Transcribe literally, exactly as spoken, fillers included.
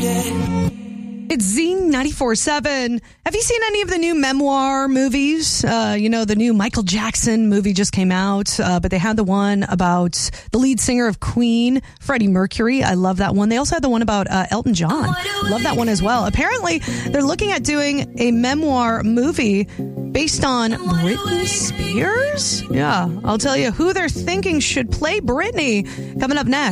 It's Z ninety-four point seven. Have you seen any of the new memoir movies? Uh, you know, the new Michael Jackson movie just came out, uh, but they had the one about the lead singer of Queen, Freddie Mercury. I love that one. They also had the one about uh, Elton John. Love that one as well. Apparently, they're looking at doing a memoir movie based on Britney Spears. Yeah, I'll tell you who they're thinking should play Britney coming up next.